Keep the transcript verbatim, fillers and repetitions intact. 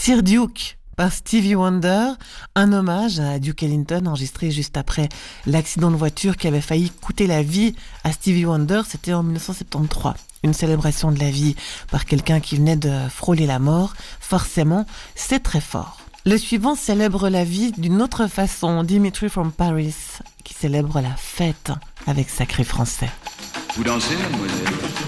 Sir Duke par Stevie Wonder, un hommage à Duke Ellington enregistré juste après l'accident de voiture qui avait failli coûter la vie à Stevie Wonder, c'était en dix-neuf cent soixante-treize. Une célébration de la vie par quelqu'un qui venait de frôler la mort, forcément, c'est très fort. Le suivant célèbre la vie d'une autre façon, Dimitri from Paris, qui célèbre la fête avec Sacré Français. Vous dansez, mademoiselle ?